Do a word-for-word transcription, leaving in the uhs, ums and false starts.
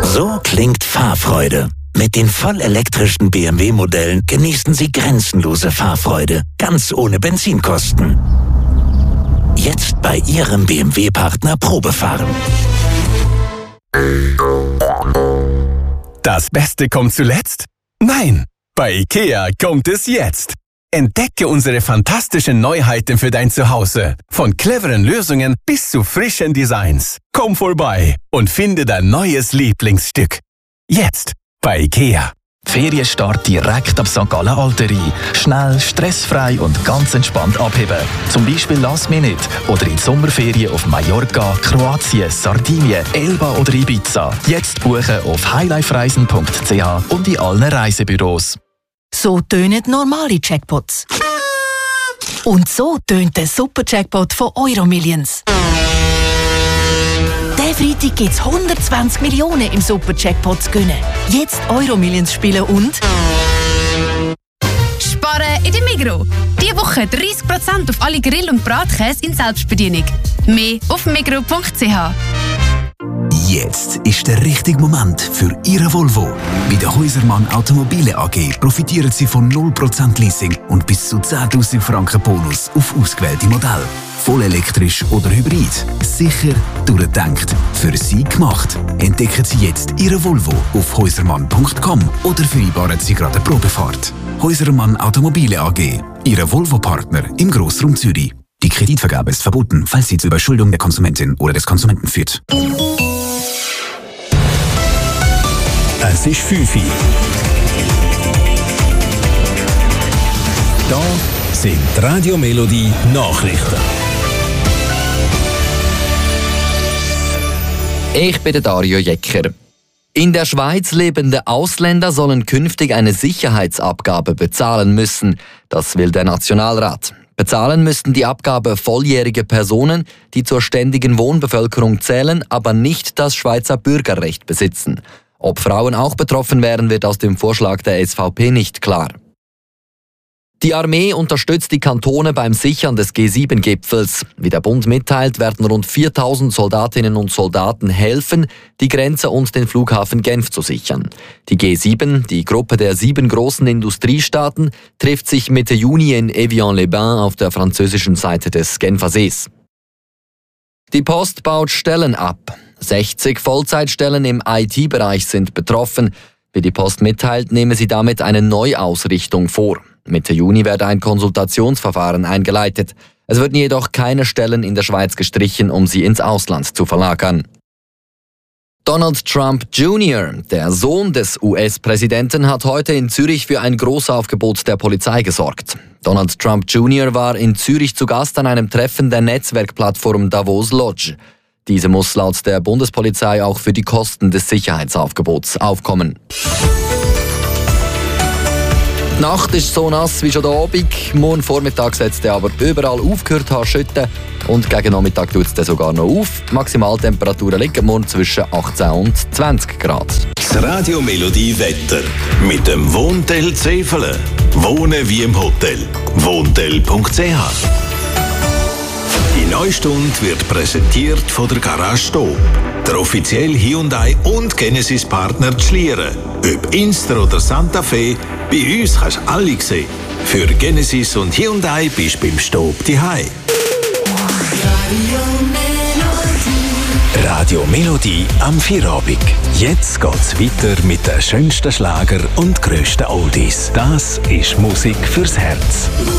So klingt Fahrfreude. Mit den vollelektrischen B M W-Modellen genießen Sie grenzenlose Fahrfreude, ganz ohne Benzinkosten. Jetzt bei Ihrem B M W-Partner Probefahren. Das Beste kommt zuletzt? Nein, bei IKEA kommt es jetzt. Entdecke unsere fantastischen Neuheiten für dein Zuhause. Von cleveren Lösungen bis zu frischen Designs. Komm vorbei und finde dein neues Lieblingsstück. Jetzt bei IKEA. Die Ferien starten direkt ab Sankt Gallen Alterie. Schnell, stressfrei und ganz entspannt abheben. Zum Beispiel Last Minute oder in die Sommerferien auf Mallorca, Kroatien, Sardinien, Elba oder Ibiza. Jetzt buchen auf highlifereisen punkt c h und in allen Reisebüros. So tönen normale Jackpots. Und so tönt der Super-Jackpot von Euromillions. Diesen Freitag gibt es hundertzwanzig Millionen im Super-Jackpot zu gewinnen. Jetzt Euromillions spielen und... Sparen in der Migros. Diese Woche dreißig Prozent auf alle Grill- und Bratkäse in Selbstbedienung. Mehr auf migros punkt c h. Jetzt ist der richtige Moment für Ihre Volvo. Bei der Häusermann Automobile A G profitieren Sie von null Prozent Leasing und bis zu zehntausend Franken Bonus auf ausgewählte Modelle. Vollelektrisch oder hybrid. Sicher, durchgedacht, für Sie gemacht. Entdecken Sie jetzt Ihre Volvo auf häusermann punkt com oder vereinbaren Sie gerade eine Probefahrt. Häusermann Automobile A G, Ihre Volvo-Partner im Grossraum Zürich. Die Kreditvergabe ist verboten, falls sie zur Überschuldung der Konsumentin oder des Konsumenten führt. Es ist fünf Uhr. Da sind die Radio Melodie Nachrichten. Ich bin der Dario Jecker. In der Schweiz lebende Ausländer sollen künftig eine Sicherheitsabgabe bezahlen müssen. Das will der Nationalrat. Bezahlen müssten die Abgabe volljährige Personen, die zur ständigen Wohnbevölkerung zählen, aber nicht das Schweizer Bürgerrecht besitzen. Ob Frauen auch betroffen wären, wird aus dem Vorschlag der S V P nicht klar. Die Armee unterstützt die Kantone beim Sichern des G sieben Gipfels. Wie der Bund mitteilt, werden rund viertausend Soldatinnen und Soldaten helfen, die Grenze und den Flughafen Genf zu sichern. Die G sieben, die Gruppe der sieben großen Industriestaaten, trifft sich Mitte Juni in Evian-les-Bains auf der französischen Seite des Genfer Sees. Die Post baut Stellen ab. sechzig Vollzeitstellen im I T-Bereich sind betroffen. Wie die Post mitteilt, nehme sie damit eine Neuausrichtung vor. Mitte Juni werde ein Konsultationsverfahren eingeleitet. Es würden jedoch keine Stellen in der Schweiz gestrichen, um sie ins Ausland zu verlagern. Donald Trump Junior, der Sohn des U S-Präsidenten, hat heute in Zürich für ein Großaufgebot der Polizei gesorgt. Donald Trump Junior war in Zürich zu Gast an einem Treffen der Netzwerkplattform Davos Lodge. Diese muss laut der Bundespolizei auch für die Kosten des Sicherheitsaufgebots aufkommen. Die Nacht ist so nass wie schon der Abend. Morgen Vormittag setzt er aber überall aufgehört an schütten. Und gegen Nachmittag tut es dann sogar noch auf. Die Maximaltemperaturen liegen morgen zwischen achtzehn und zwanzig Grad. Das Radio Melodie Wetter mit dem Wohntel Zefelen. Wohnen wie im Hotel. wohntel punkt c h. Die neue Stunde wird präsentiert von der Garage Stob, der offizielle Hyundai und Genesis Partner Schlieren. Ob Inster oder Santa Fe, bei uns kannst du alle sehen. Für Genesis und Hyundai bist du beim Stob daheim. Radio Melodie am Feierabend. Jetzt geht's weiter mit den schönsten Schlager und grössten Oldies. Das ist Musik fürs Herz.